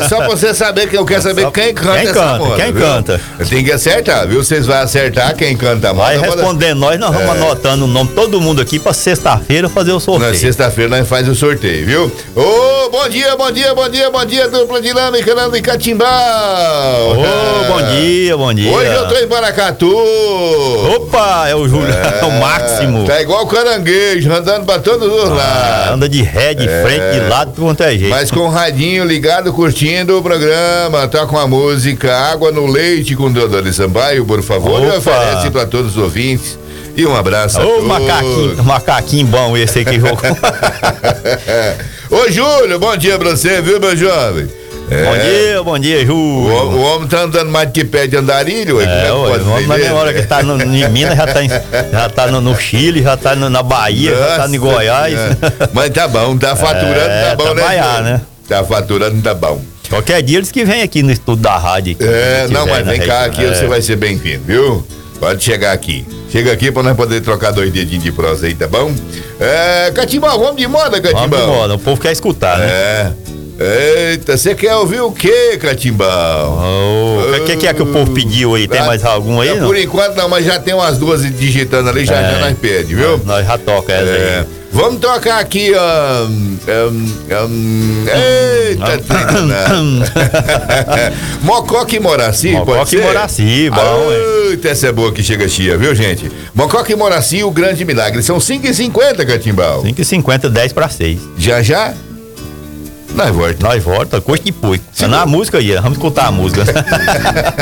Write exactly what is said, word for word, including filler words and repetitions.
só pra você saber que eu quero saber só quem canta quem essa canta, moda. Quem viu? canta. Tem que acertar, viu? Vocês vão acertar quem canta a moda. Vai responder nós, nós vamos é. anotando o nome de todo mundo aqui pra sexta-feira fazer o sorteio. Na sexta-feira nós faz o sorteio, viu? Ô, oh, bom dia, bom dia, bom dia, bom dia, dupla dinâmica lá em Catimbau. Ô, oh, bom dia, bom dia. Hoje eu tô em Paracatu. Opa, é o Júlio, é o Máximo. Tá igual caranguejo, andando pra todos os lados. Ah, anda de ré, de é. frente, de lado, quanto é jeito. Mas com o radinho ligado, curtindo o programa, toca uma música, Água no Leite com Deodoro Sampaio, por favor, e oferece pra todos os ouvintes. E um abraço a Ô, todos. macaquinho, macaquinho bom esse aí que jogou. Ô, Júlio, bom dia pra você, viu, meu jovem? É. Bom dia, bom dia, Júlio. O, o homem tá andando mais do que pé de andarilho. É, é ué, o homem na mesma hora que tá no, em Minas, já tá, em, já tá no, no Chile, já tá no, na Bahia, Nossa, já tá em Goiás. É. Mas tá bom, tá faturando, é, tá bom, trabalhar, né? né? Tá faturando, tá bom. Qualquer dia eles que vem aqui no estúdio da rádio. Aqui, é, não, mas vem cá, região. aqui é. Você vai ser bem-vindo, viu? Pode chegar aqui. Chega aqui pra nós poder trocar dois dedinhos de prosa aí, tá bom? É, Catimbau, vamos de moda, Catimbau. Vamos de moda, o povo quer escutar, né? É. Eita, você quer ouvir o quê, Catimbau? O oh, que, que é que o povo pediu aí? Tem ah, mais algum aí, é, não? Por enquanto não, mas já tem umas duas digitando ali, já, é. já nós pede, viu? Nós, nós já toca essa é. aí. Vamos tocar aqui, um, um, um, eita, Mococa e Moraci, Mococa pode ser? e Moraci, bom, eita, essa é boa que chega chia, viu, gente? Mococa e Moraci, o grande milagre, são cinco e cinquenta, Catimbau. cinco e cinquenta, dez para seis. Já, já? Nós volta. Nós volta, coisa de poico. É na música aí, vamos escutar a música.